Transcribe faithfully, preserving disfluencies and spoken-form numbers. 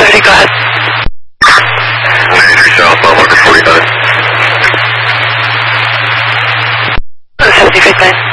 thirty, go ahead. ninety-three southbound, one forty-nine. seventy feet nine.